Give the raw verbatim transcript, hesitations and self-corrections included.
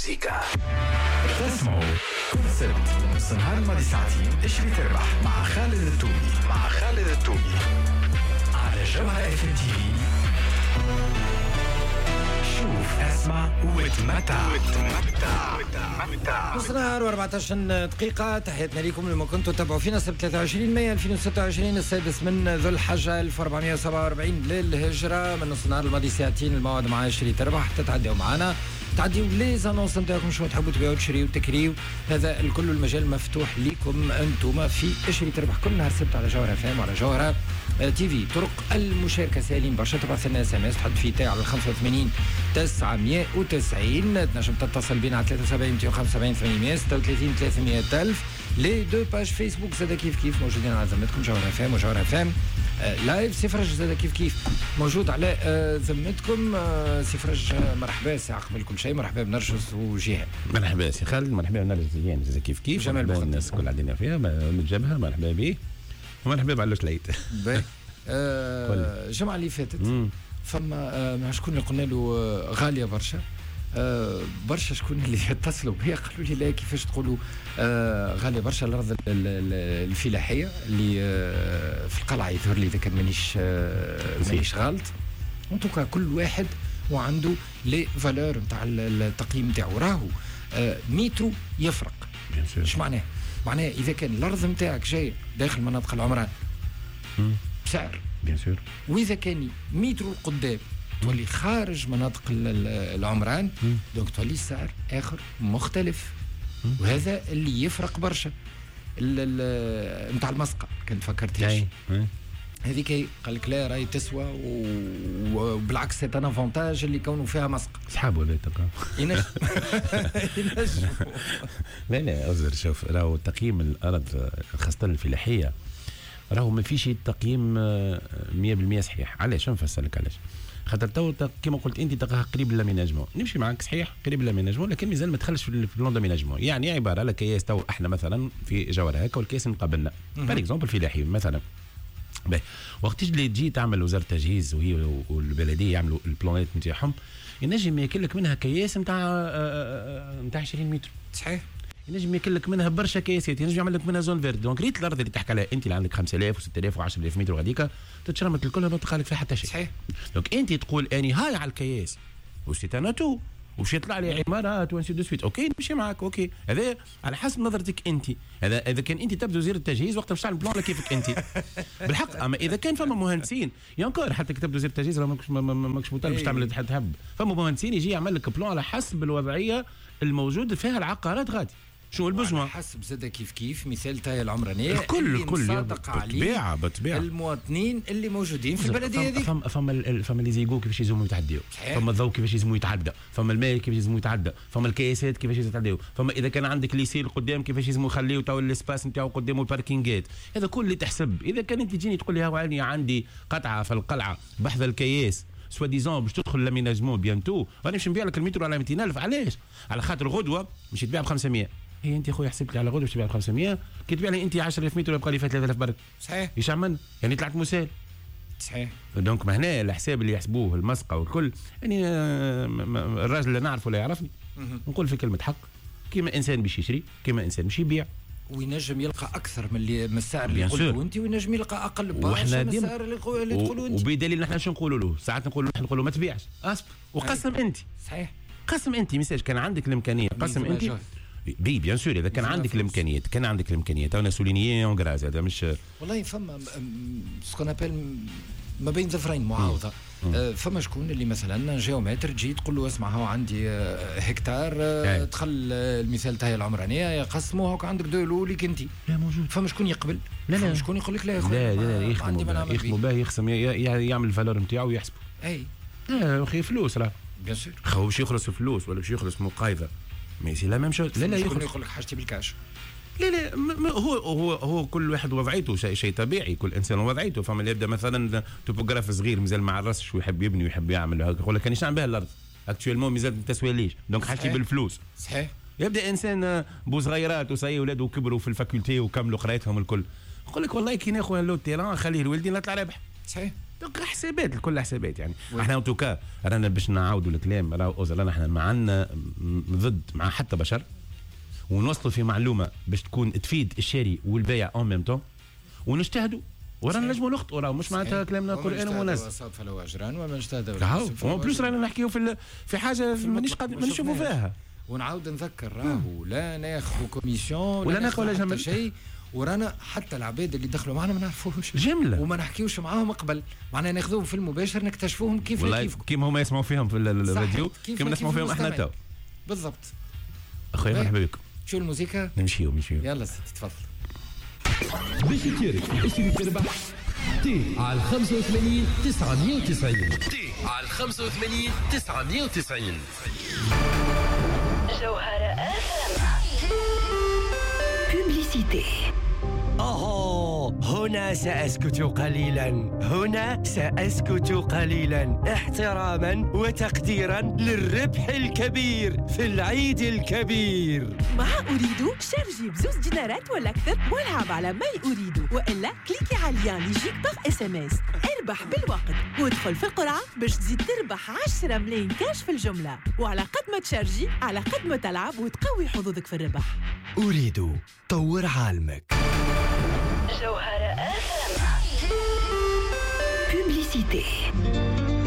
الموسيقى. تسمعوا كل سبت نص نهار الماضي ساعتين اشري تربح مع خالد التومي مع خالد التومي على جوهرة اف ام تي في. شوف اسمع وتمتع. نص نهار وأربعة عشر دقيقة. تحياتنا لكم لما كنتوا تتابعوا فينا سبت ثلاثة وعشرين مايو ألفين وستة وعشرين السادس من ذو الحجة ألف وأربعمائة وسبعة وأربعين للهجرة. من نص نهار الماضي ساعتين الموعد مع شري تربح حتى تعديوا معنا تعديوا لي زانونس نتاعكم شنو تحبوا تبيعوا تشريوا وتكريوا. هذا الكل المجال مفتوح لكم انتم في اشري تربح كل نهار سبت على جوهرة فام وعلى جوهرة تي في. طرق المشاركة سهلين برشا. تبعث لنا اس ام اس تحط فيه تاع على خمسة وثمانين تسعمائة وتسعين. تنجم تتصل بينا على ثلاثة وسبعين مئتين وخمسة وسبعين ثمانمائة وستة وثلاثين ثلاثمائة ألف. لي دو باج فيسبوك زاد كيف كيف موجودين على ذمتكم جوهرة فام وجوهرة فام لايف. سفرج زاد كيف كيف موجود على ذمتكم. سفرج مرحبا ساعة قبل كل شيء. مرحبا بنرجس وجهاد. مرحبا سي خالد. مرحبا بنرجس زيان زاد كيف كيف. مرحبا الناس كل عندنا فيها من جبهة. مرحبا به ومرحبا بعلوش العيد. الجمعة اللي فاتت فما مع شكون اللي قلنا له غالية برشا. آه برشا شكون اللي اتصلوا بيا قالوا لي لا كيفاش تقولوا آه غاليه برشا الارض الفلاحيه اللي آه في القلعه يظهر لي اذا كان مانيش آه مانيش غلط. انتوكا كل واحد وعنده لي فالور نتاع التقييم نتاعو. راهو آه مترو يفرق. اش معناه؟ معناه اذا كان الارض نتاعك جاي داخل مناطق العمران بسعر بيان سور، واذا كان مترو قدام تولي خارج مناطق العمران دونك تولي السعر اخر مختلف. مم. وهذا اللي يفرق برشا. نتاع المسقى كنت فكرتيش هذيك قال لك لا راهي تسوى وبالعكس سي ان افونتاج اللي كونوا فيها مسقى. صحاب ولا تلقى ينجم ينجم لا لا أزر. شوف راهو تقييم الارض خاصه الفلاحيه راهو ما فيش تقييم مية بالمية صحيح. علاش نفسر لك علاش؟ خاطر تو كما قلت انت تلقاها قريب للاميناجمون. نمشي معك صحيح قريب للاميناجمون لكن مازال ما دخلش في البلان داميناجمون. يعني عباره على كياس تو احنا مثلا في جوهره هكا والكياس مقابلنا بار اكزومبل فلاحي مثلا. باهي وقتاش اللي تجي تعمل وزاره التجهيز وهي والبلديه يعملوا البلانات نتاعهم ينجم ياكل لك منها كياس نتاع نتاع عشرين متر. صحيح. ينجم ياكل لك منها برشا كياسات. ينجم يعمل لك منها زون فيرد. دونك ريت الارض اللي تحكي عليها انت اللي عندك خمسة آلاف وستة آلاف وعشرة آلاف متر وغاديكا تتشرمت الكل ما تلقى لك فيها حتى شيء. صحيح. دونك انت تقول اني هاي على الكياس وسيتاناتو وش يطلع لي عمارات وانسي دو سويت. اوكي نمشي معاك. اوكي هذا على حسب نظرتك انت. هذا اذا كان انت تبدا وزير التجهيز وقت باش تعمل بلان كيفك انت بالحق. اما اذا كان فما مهندسين ينكر حتى كتبت وزير التجهيز راه ماكش ماكش مطالب باش تعمل تحب. فما مهندسين يجي يعمل لك بلان على حسب الوضعيه الموجود فيها العقارات غادي شو البزمة حسب زاد كيف كيف مثال تاي العمرانيه الكل الكل صادق عليه بطبيعه المواطنين اللي موجودين في البلديه هذه. فما فما فما اللي زيقو كيفاش يلزموا يتعدوا. فما الضوء كيفاش يلزموا يتعدى. فما الماء كيفاش يلزموا يتعدى. فما الكياسات كيفاش يتعدوا. فما اذا كان عندك ليسيل قدام كيفاش يلزموا يخليوا تو الاسباس نتاعو قدامه الباركينجات. هذا كل اللي تحسب. اذا كان انت تجيني تقول لي ها عندي عندي قطعه في القلعه بحذا الكياس سوا ديزون باش تدخل لاميناجمون بيانتو راني باش نبيع لك المترو على مئتين ألف. علاش؟ على خاطر غدوه مش تبيع ب خمسمائة. هي انت خويا حسبت لي على غدوه باش تبيع ب خمسمائة كي تبيع لي انت عشرة آلاف متر يبقى لي فيها ثلاثة آلاف برك. صحيح. ايش عملنا؟ يعني طلعت مسال. صحيح. دونك ما هنا الحساب اللي يحسبوه المسقى والكل يعني الراجل اللي نعرفه لا يعرفني نقول في كلمه حق. كيما انسان باش يشري كيما انسان باش يبيع وينجم يلقى اكثر من اللي من السعر اللي قلته انت وينجم يلقى اقل برشا من السعر اللي تقولوا انت. وبدليل نحن شنو نقولوا له ساعات نقولوا نحن نقولوا ما تبيعش اصبر وقسم انت. صحيح. قسم انت ميساج كان عندك الامكانيه قسم انت بي بيان سور. اذا كان عندك الامكانيات كان عندك الامكانيات انا سولينيي اون غراز هذا مش والله فما سكون ابل ما بين ظفرين معاوضه. آه فما شكون اللي مثلا جيومتر تجي تقول له اسمع هو عندي آه هكتار آه دخل المثال تاعي العمرانيه يقسموها وك عندك دو لوليك انت لا موجود. فما شكون يقبل لا لا شكون يقول لك لا يا خويا لا لا يخدموا يخدموا به يخصم يعمل الفالور نتاعو ويحسبه. اي لا اخي فلوس راه بيان سور. خو باش يخلص فلوس ولا باش يخلص مقايضه مي سي لا ميم شوز. لا لا يقول لك حاجتي بالكاش. لا لا هو هو هو كل واحد وضعيته شيء شيء طبيعي. كل انسان وضعيته. فما اللي يبدا مثلا توبوغراف صغير مازال ما عرسش ويحب يبني ويحب يعمل هكا يقول لك رانيش نعمل بها الارض اكتويلمون مازال ما تسواليش دونك حاجتي بالفلوس. صحيح. يبدا انسان بو صغيرات وصاي ولاده كبروا في الفاكولتي وكملوا قرايتهم الكل يقول لك والله كي ناخذ لو تيران خليه لولدي نطلع رابح. صحيح. دونك حسابات الكل حسابات يعني. احنا ان توكا رانا باش نعاودوا الكلام، راهو رانا احنا ما عندنا ضد مع حتى بشر، ونوصلوا في معلومه باش تكون تفيد الشاري والبايع اون ميم طون، ونجتهدوا ورانا نجموا نخطئوا، راه مش معناتها كلامنا قران ونزل وصاب فلو اجران وما اجتهد ولا بلوس رانا نحكيو في في حاجه مانيش قادر ما نشوفوا فيها. ونعاود نذكر راهو لا ناخذ كوميسيون ولا ناخذ ولا جمل شيء، ورانا حتى العباد اللي دخلوا معنا ما نعرفوهمش جمله وما نحكيوش معاهم قبل، معناها ناخذوهم في المباشر نكتشفوهم كيف كيف كيما هما يسمعوا فيهم في الراديو كيما نسمعوا فيهم احنا تو. بالضبط اخويا مرحبا بكم. شو الموسيقى؟ نمشيو نمشيو يلا ستي تفضل. باش تشارك اشتري تربح تي على خمسة وثمانين تسعمية وتسعين تي على خمسة وثمانين تسعمية وتسعين. جوهرة بوبليسيتي. أوه هنا سأسكت قليلا، هنا سأسكت قليلا احتراما وتقديرا للربح الكبير في العيد الكبير. مع أريد شارجي بزوز دينارات ولا أكثر والعب على ماي أريد، وإلا كليكي على اللين اللي يجيك باغ اس ام اس. اربح بالوقت وادخل في القرعة باش تزيد تربح عشرة ملايين كاش في الجملة، وعلى قد ما تشارجي على قد ما تلعب وتقوي حظوظك في الربح. أريد طور عالمك. جوهرة بوبليسيتي.